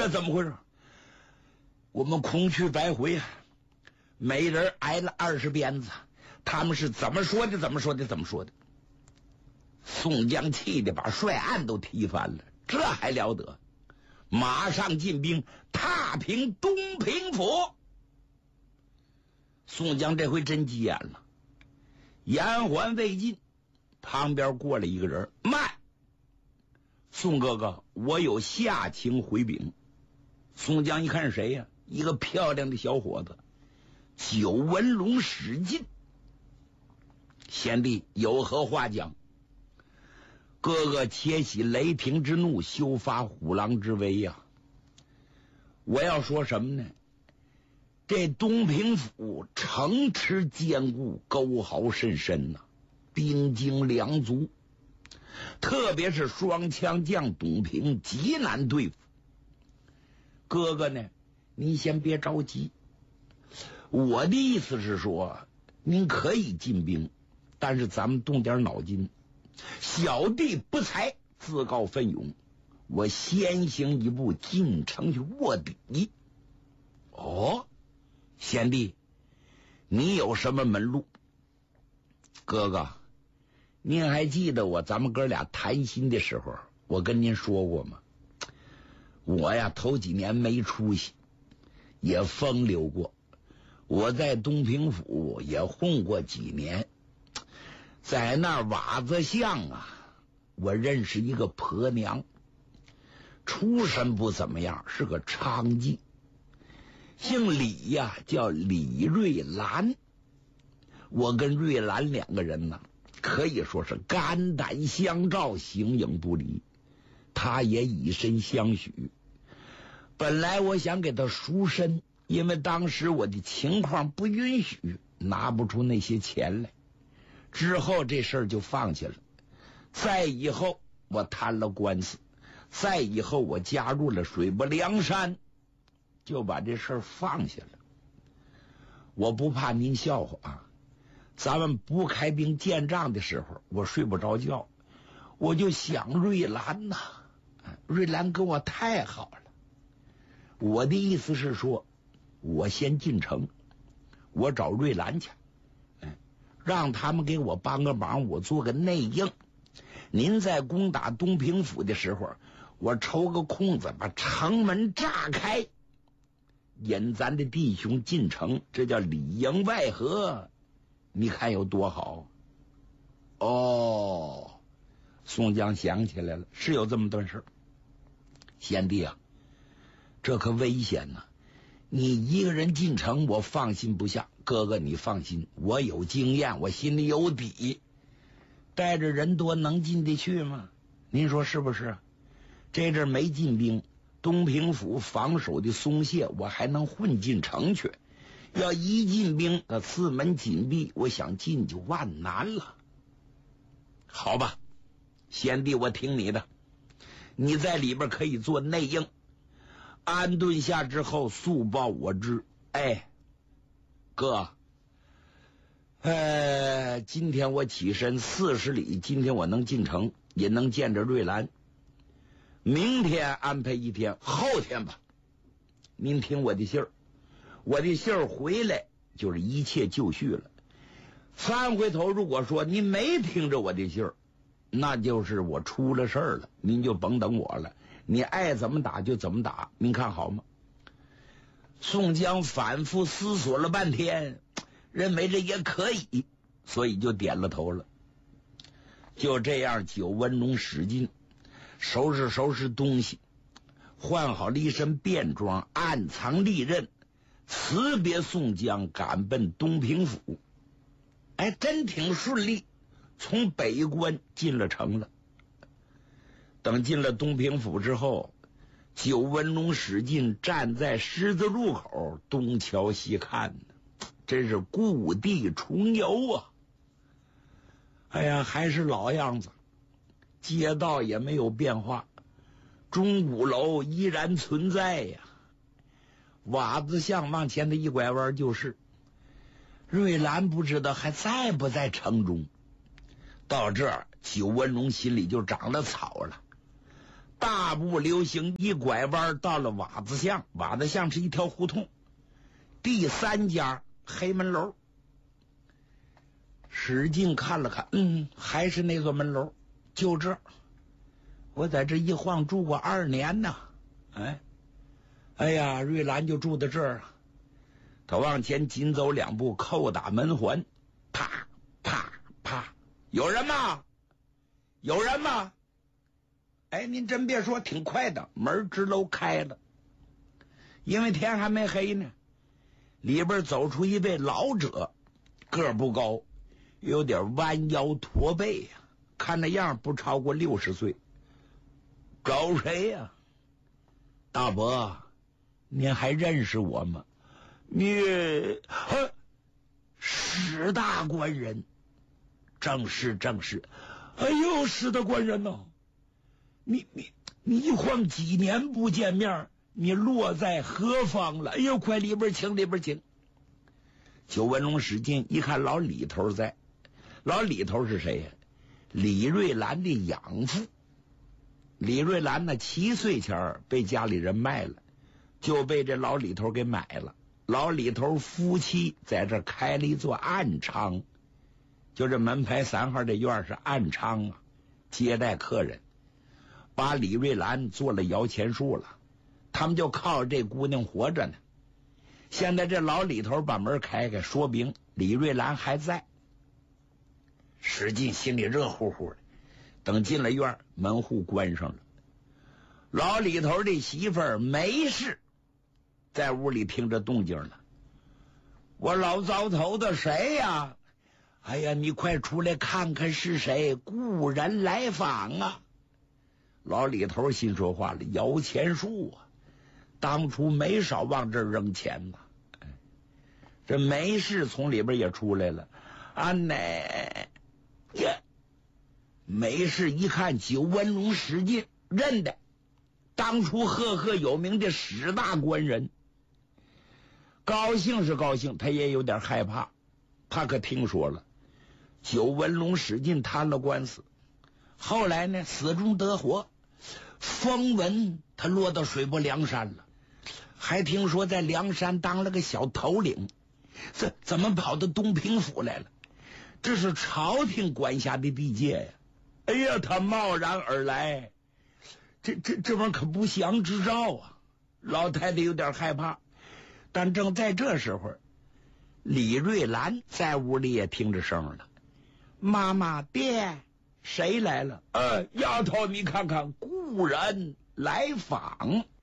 这怎么回事？我们空去白回啊！每人挨了20鞭子，他们是怎么说的？宋江气得把帅案都踢翻了，这还了得？马上进兵，踏平东平府。宋江这回真急眼了，言还未尽，旁边过来一个人，慢，宋哥哥，我有下情回禀。宋江一看是谁呀？一个漂亮的小伙子，九纹龙史进。贤弟有何话讲？哥哥且喜雷霆之怒，休发虎狼之威呀！我要说什么呢？这东平府城池坚固，沟壕甚深呐，兵精粮足，特别是双枪将董平极难对付。哥哥呢，您先别着急，我的意思是说，您可以进兵，但是咱们动点脑筋。小弟不才，自告奋勇，我先行一步进城去卧底。哦，贤弟，你有什么门路？哥哥，您还记得咱们哥俩谈心的时候，我跟您说过吗？我呀，头几年没出息，也风流过。我在东平府也混过几年，在那瓦子巷啊，我认识一个婆娘，出身不怎么样，是个娼妓，姓李呀，叫李瑞兰。我跟瑞兰两个人呢，可以说是肝胆相照，形影不离。她也以身相许。本来我想给她赎身，因为当时我的情况不允许，拿不出那些钱来。之后这事儿就放弃了。再以后我谈了官司，再以后我加入了水泊梁山，就把这事儿放下了。我不怕您笑话啊，咱们不开兵见仗的时候，我睡不着觉，我就想瑞兰呐，瑞兰跟我太好了。我的意思是说，我先进城，我找瑞兰去，让他们给我帮个忙，我做个内应。您在攻打东平府的时候，我抽个空子把城门炸开，引咱的弟兄进城，这叫里应外合，你看有多好？哦，宋江想起来了，是有这么段事。贤弟啊，这可危险呐！你一个人进城，我放心不下。哥哥你放心，我有经验，我心里有底，带着人多能进得去吗？您说是不是？这阵没进兵，东平府防守的松懈，我还能混进城去。要一进兵，那四门紧闭，我想进就万难了。好吧，贤弟我听你的，你在里边可以做内应，安顿下之后速报我知。哎，哥，今天我起身40里，今天我能进城，也能见着瑞兰。明天安排一天，后天吧。您听我的信儿，我的信儿回来就是一切就绪了。翻回头，如果说您没听着我的信儿，那就是我出了事儿了，您就甭等我了。你爱怎么打就怎么打，您看好吗？宋江反复思索了半天，认为这也可以，所以就点了头了。就这样，九纹龙使劲收拾东西，换好了一身便装，暗藏利刃，辞别宋江，赶奔东平府。哎，真挺顺利，从北关进了城了。等进了东平府之后，九纹龙使劲站在十字路口，东瞧西看呢，真是故地重游啊！哎呀，还是老样子，街道也没有变化，钟鼓楼依然存在呀。瓦子巷往前的一拐弯就是。瑞兰不知道还在不在城中。到这儿，九纹龙心里就长了草了。 大步流星，一拐弯到了瓦子巷。瓦子巷是一条胡同，第3家黑门楼。使劲看了看，还是那座门楼，就这。我在这一晃住过2年呢。哎呀，瑞兰就住在这儿啊。他往前紧走2步，叩打门环，啪啪啪，有人吗？有人吗？您真别说，挺快的，门直楼开了。因为天还没黑呢，里边走出一位老者，个不高，有点弯腰驼背呀，看那样不超过60岁。找谁呀？大伯，您还认识我吗？史大官人。正是。哎呦，史大官人呐，你一晃几年不见面，你落在何方了？哎呦，快里边请。九文龙使劲一看，老李头在。老李头是谁呀？李瑞兰的养父。李瑞兰呢，7岁前被家里人卖了，就被这老李头给买了。老李头夫妻在这开了一座暗娼，就这门牌3号这院是暗娼啊，接待客人，把李瑞兰做了摇钱树了，他们就靠这姑娘活着呢。现在这老李头把门开开，说明李瑞兰还在。使劲心里热乎乎的，等进了院，门户关上了。老李头的媳妇儿没事，在屋里听着动静了。我老糟头的，谁呀？哎呀，你快出来看看是谁，故人来访啊！老李头心说话了，摇钱树啊，当初没少往这儿扔钱呐。这没事从里边也出来了。没事一看九文龙使劲认得，当初赫赫有名的史大官人。高兴是高兴，他也有点害怕。他可听说了九文龙使劲摊了官司，后来呢死中得活，风闻他落到水泊梁山了，还听说在梁山当了个小头领，怎么跑到东平府来了？这是朝廷管辖的地界呀！哎呀，他贸然而来，这玩意可不祥之兆啊！老太太有点害怕。但正在这时候，李瑞兰在屋里也听着声了。妈妈，爹，谁来了？丫头，你看看，故人来访。